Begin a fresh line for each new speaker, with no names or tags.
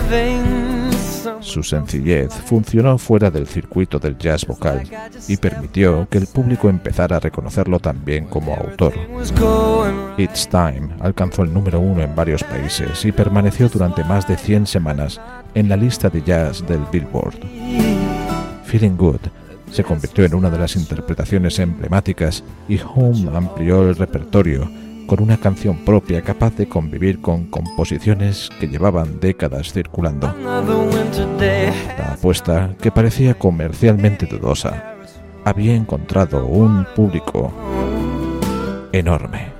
Su sencillez funcionó fuera del circuito del jazz vocal y permitió que el público empezara a reconocerlo también como autor. It's Time alcanzó el número 1 en varios países y permaneció durante más de 100 semanas en la lista de jazz del Billboard. Feeling Good se convirtió en una de las interpretaciones emblemáticas y Home amplió el repertorio con una canción propia capaz de convivir con composiciones que llevaban décadas circulando. La apuesta, que parecía comercialmente dudosa, había encontrado un público enorme.